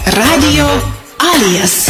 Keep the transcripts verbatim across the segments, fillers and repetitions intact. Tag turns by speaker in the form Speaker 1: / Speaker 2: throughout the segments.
Speaker 1: Radio Alijas.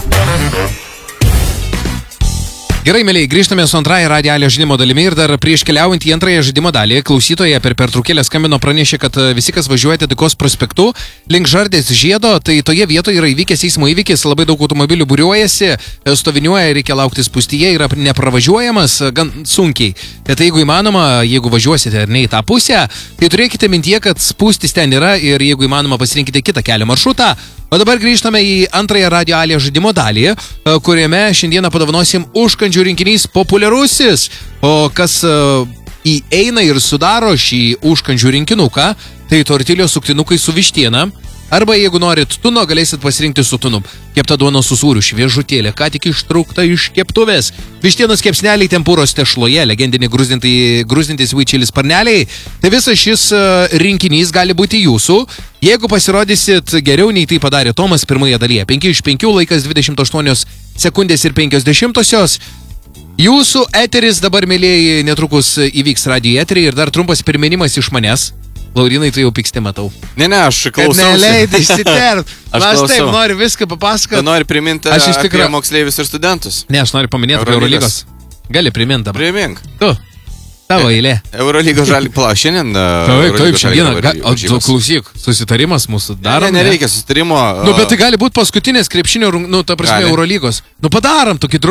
Speaker 2: Gerai, mėlyje, grįžtame su antrąją Radio Alijas žaidimo dalimi ir dar prieš keliaujant į antrąją žaidimo dalį, klausytoje per pertraukėlę skambino pranešė, kad visi, kas važiuojate Taikos prospektu link Žardės žiedo, tai toje vietoje yra įvykęs eismo įvykis, labai daug automobilių būriuojasi, stoviniuoja, reikia laukti spūstyje, yra nepravažiuojamas gan sunkiai. Tai jeigu įmanoma, jeigu važiuosite ar ne į tą pusę, tai turėkite mintyje, kad spūstis ten yra ir jeigu įmanoma pasirinkite kitą kelio maršrutą. O dabar grįžtame į antrąją Radio Alijas žaidimo dalį, kuriame šiandieną padovanosim užkandžių rinkinys populiarusis. O kas uh, įeina ir sudaro šį užkandžių rinkinuką, tai tortilijos suktinukai su vištiena. Arba jeigu norit tuno, galėsit pasirinkti su tunu. Kepta duona su sūriu, šviežutėlė, ką tik ištraukta iš keptuvės. Vištienos kepsneliai tempūros tešloje, legendiniai gruzdinti sweet chili sparneliai. Tai visas šis rinkinys gali būti jūsų. Jeigu pasirodysit geriau nei tai padarė Tomas pirmoje dalyje. penki iš penkių, laikas dvidešimt aštuonios sekundės ir penkios dešimtosios. Jūsų eteris dabar, mėlėjai, netrukus įvyks radio eterį ir dar trumpas priminimas iš manęs. Laurinai, tu jau piksti matau.
Speaker 3: Ne, ne, aš klausausi.
Speaker 2: Kad neleidai išsiterpt.
Speaker 3: Aš
Speaker 2: aš taip noriu viską papasakoti.
Speaker 3: Noriu priminti
Speaker 2: aš iš
Speaker 3: tikra... apie moksleivius ir studentus.
Speaker 2: Ne, aš noriu paminėti apie Eurolygos. Gali priminti dabar.
Speaker 3: Primink.
Speaker 2: Tu. Tavo eilė.
Speaker 3: Eurolygos žalį pala. Šiandien.
Speaker 2: Taip, taip, šiandieną. O tu klausyk, susitarimas mūsų daro.
Speaker 3: Ne, nereikia susitarimo.
Speaker 2: Nu, bet tai gali būti paskutinės krepšinio, nu, ta prasme, Eurolygos. Nu, padarom tokį